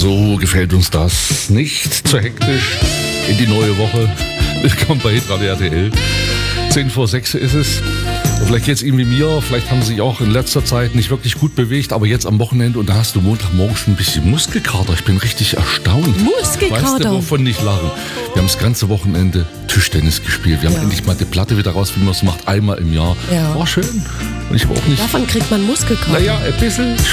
So gefällt uns das. Nicht zu hektisch in die neue Woche. Willkommen bei Hitradio RTL. 10 vor 6 ist es. Vielleicht geht es Ihnen wie mir, vielleicht haben Sie sich auch in letzter Zeit nicht wirklich gut bewegt, aber jetzt am Wochenende und da hast du Montagmorgen schon ein bisschen Muskelkater. Ich bin richtig erstaunt. Muskelkater? Weißt du, wovon nicht lachen? Wir haben das ganze Wochenende Tischtennis gespielt. Wir haben endlich mal die Platte wieder raus, wie man es macht, einmal im Jahr. Ja. War schön. Und ich habe auch nicht... Davon kriegt man Muskelkater. Naja, ein bisschen